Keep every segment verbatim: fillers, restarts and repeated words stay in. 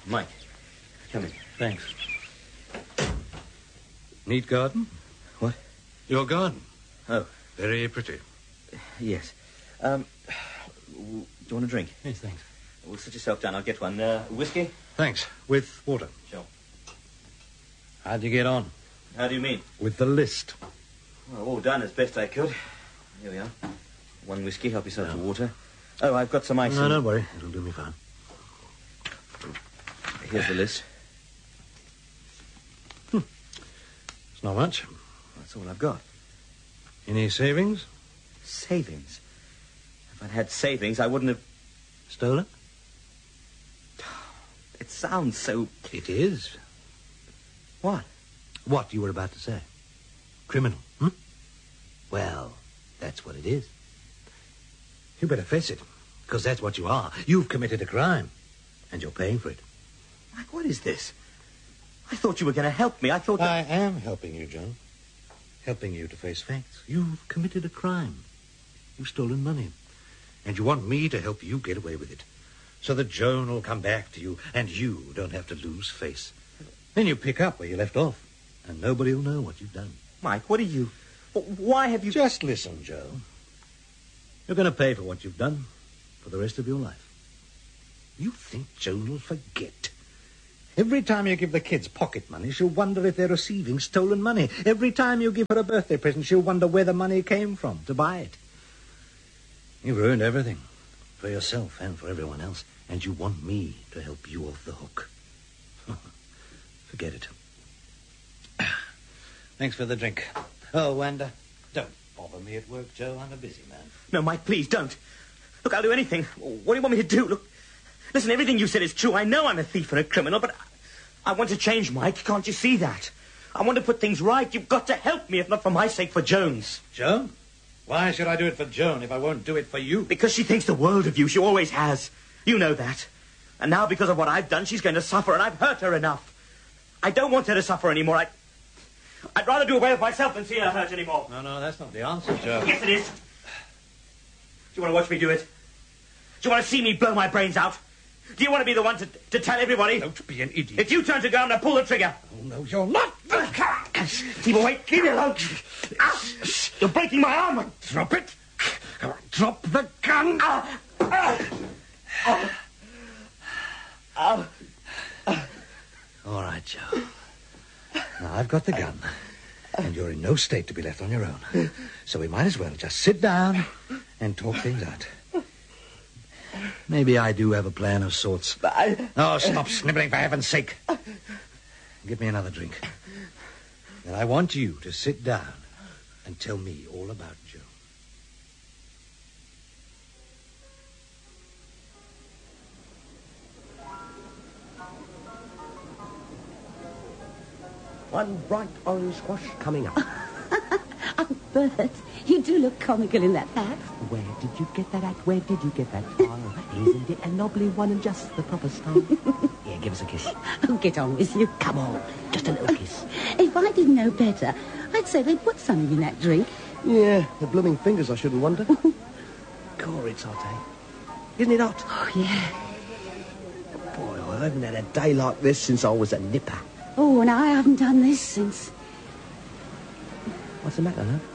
Mike, come in. Thanks. Neat garden? What? Your garden. Oh. Very pretty. Yes. Um, do you want a drink? Yes, thanks. Well, sit yourself down. I'll get one. Uh, whiskey? Thanks. With water. Sure. How'd you get on? How do you mean? With the list. Well, all done as best I could. Here we are. One whiskey, help yourself No. to water. Oh, I've got some ice. No, in... don't worry. It'll do me fine. Here's the list. Hmm. It's not much. That's all I've got. Any savings? Savings? If I'd had savings, I wouldn't have... Stolen? It sounds so... It is. What? What you were about to say. Criminal, hmm? Well, that's what it is. You better face it, because that's what you are. You've committed a crime, and you're paying for it. Mike, what is this? I thought you were going to help me. I thought that... I am helping you, John. Helping you to face facts. You've committed a crime. You've stolen money. And you want me to help you get away with it. So that Joan will come back to you, and you don't have to lose face. Then you pick up where you left off, and nobody will know what you've done. Mike, what are you... Why have you... Just listen, Joe. You're going to pay for what you've done for the rest of your life. You think Joan will forget? Every time you give the kids pocket money, she'll wonder if they're receiving stolen money. Every time you give her a birthday present, she'll wonder where the money came from to buy it. You've ruined everything, for yourself and for everyone else, and you want me to help you off the hook. Forget it. Thanks for the drink. Oh, and uh, don't bother me at work, Joe. I'm a busy man. No, Mike, please, don't. Look, I'll do anything. What do you want me to do? Look, listen, everything you said is true. I know I'm a thief and a criminal, but I want to change, Mike. Can't you see that? I want to put things right. You've got to help me, if not for my sake, for Joan's. Joan? Why should I do it for Joan if I won't do it for you? Because she thinks the world of you. She always has. You know that. And now, because of what I've done, she's going to suffer, and I've hurt her enough. I don't want her to suffer anymore. I... I'd rather do away with myself than see her hurt anymore. No, no, that's not the answer, Joe. Yes, it is. Do you want to watch me do it? Do you want to see me blow my brains out? Do you want to be the one to, to tell everybody? Don't be an idiot. If you turn to go, I'm going to pull the trigger. Oh, no, you're not. Keep away. Leave me alone. You're breaking my arm. Drop it. Drop the gun. Ah. Ah. Ah. Ah. Ah. All right, Joe. Now, I've got the gun, and you're in no state to be left on your own. So we might as well just sit down and talk things out. Maybe I do have a plan of sorts. I... Oh, stop snibbling, for heaven's sake. Give me another drink. And I want you to sit down and tell me all about Joe. One bright orange squash coming up. Oh, Bert, you do look comical in that hat. Where did you get that hat? Where did you get that? Oh, isn't it a lovely one and just the proper style? Here, give us a kiss. Oh, get on with you. Come on, just a little kiss. If I didn't know better, I'd say they put something in that drink. Yeah, the blooming fingers, I shouldn't wonder. God, it's hot, eh? Isn't it hot? Oh, yeah. Boy, I haven't had a day like this since I was a nipper. Oh, and I haven't done this since... What's the matter, love?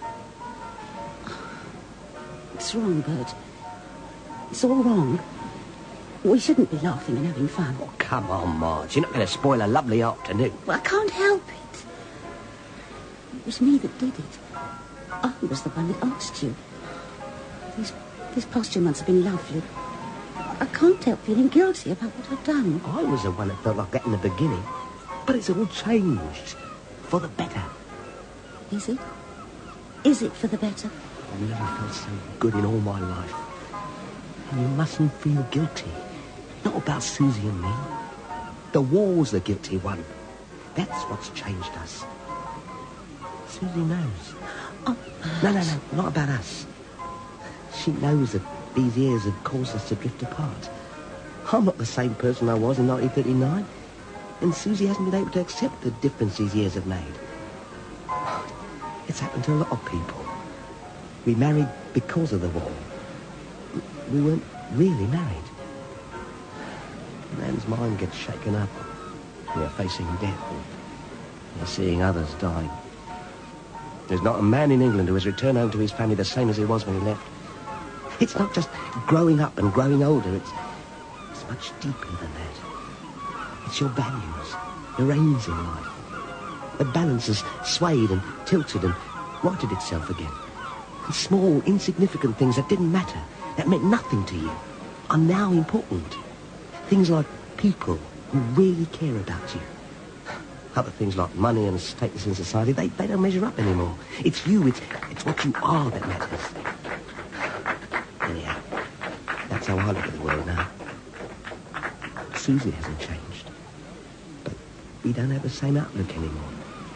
It's wrong, Bert. It's all wrong. We shouldn't be laughing and having fun. Oh, come on, Marge. You're not going to spoil a lovely afternoon. Well, I can't help it. It was me that did it. I was the one that asked you. These, these past two months have been lovely. I can't help feeling guilty about what I've done. I was the one that felt like that in the beginning. But it's all changed. For the better. Is it? Is it for the better? I've never felt so good in all my life. And you mustn't feel guilty. Not about Susie and me. The war's the guilty one. That's what's changed us. Susie knows. Oh, no, no, no, not about us. She knows that these years have caused us to drift apart. I'm not the same person I was in nineteen thirty-nine. And Susie hasn't been able to accept the difference these years have made. It's happened to a lot of people. We married because of the war. We weren't really married. man's mind gets shaken up. You're facing death and you're seeing others dying. There's not a man in England who has returned home to his family the same as he was when he left. It's not just growing up and growing older. It's, it's much deeper than that. It's your values, your aims in life. The balance has swayed and tilted and righted itself again. And small, insignificant things that didn't matter, that meant nothing to you, are now important. Things like people who really care about you. Other things like money and status in society, they, they don't measure up anymore. It's you, it's, it's what you are that matters. Anyhow, that's how I look at the world now. Susie hasn't changed. But we don't have the same outlook anymore.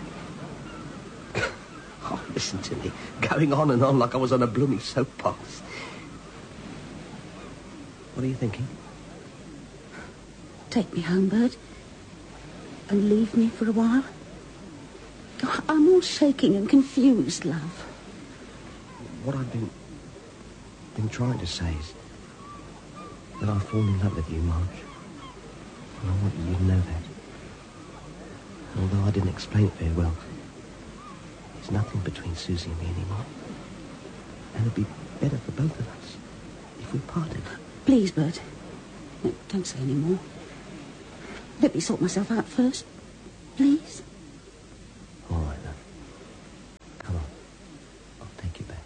Oh, listen to me, going on and on like I was on a blooming soapbox. What are you thinking? Take me home, Bert. And leave me for a while. Oh, I'm all shaking and confused, love. What I've been... been trying to say is that I've fallen in love with you, Marge. And I want you to know that. Although I didn't explain it very well, there's nothing between Susie and me anymore. And it'd be better for both of us if we parted. Please, Bert. No, don't say any more. Let me sort myself out first. Please. All right, then. Come on. I'll take you back.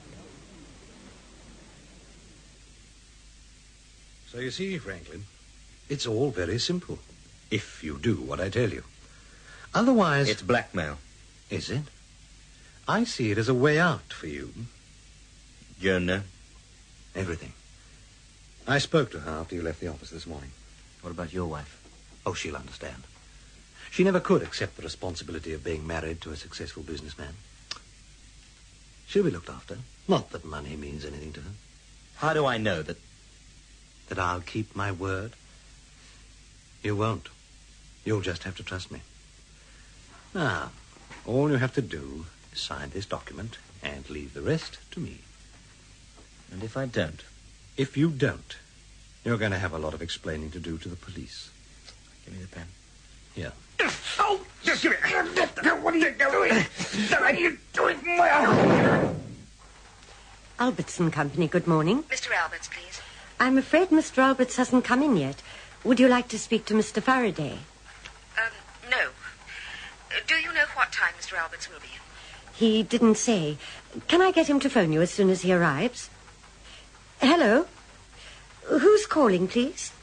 So you see, Franklin, it's all very simple, if you do what I tell you. Otherwise... It's blackmail. Is it? I see it as a way out for you. You know? Everything. I spoke to her after you left the office this morning. What about your wife? Oh, she'll understand. She never could accept the responsibility of being married to a successful businessman. She'll be looked after. Not that money means anything to her. How do I know that... That I'll keep my word? You won't. You'll just have to trust me. Now, all you have to do is sign this document and leave the rest to me. And if I don't? If you don't, you're going to have a lot of explaining to do to the police. Give me the pen. Here. Oh, just give it. What are you doing? What are you doing? Albertson Company, good morning. Mister Alberts, please. I'm afraid Mister Alberts hasn't come in yet. Would you like to speak to Mister Faraday? Um, no. Uh, do you know what time Mister Alberts will be in? He didn't say. Can I get him to phone you as soon as he arrives? Hello? Who's calling, please?